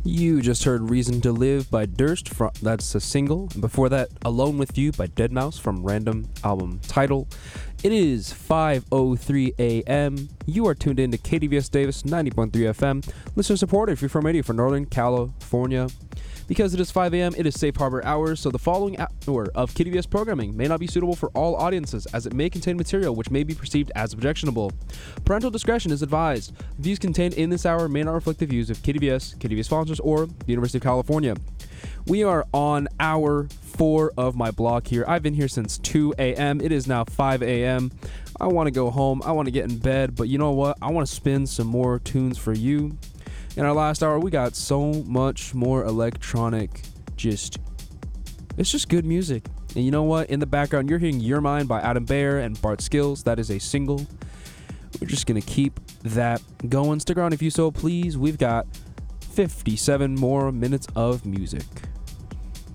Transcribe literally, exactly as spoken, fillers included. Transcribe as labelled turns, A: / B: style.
A: You just heard Reason to Live by Durst, from, that's a single. And before that, Alone With You by deadmau five from Random album title. It is five oh three a.m. You are tuned in to K D V S Davis ninety point three F M. Listener supported free from radio for Northern California. Because it is five a.m., it is Safe Harbor hours, so the following hour of K D V S programming may not be suitable for all audiences, as it may contain material which may be perceived as objectionable. Parental discretion is advised. Views contained in this hour may not reflect the views of K D V S, K D V S sponsors, or the University of California. We are on hour four of my blog here. I've been here since two a.m. It is now five a.m. I want to go home. I want to get in bed, but you know what? I want to spin some more tunes for you. In our last hour, we got so much more electronic, just, it's just good music. And you know what? In the background, you're hearing Your Mind by Adam Beyer and Bart Skills. That is a single. We're just going to keep that going. Stick around if you so please. We've got fifty-seven more minutes of music.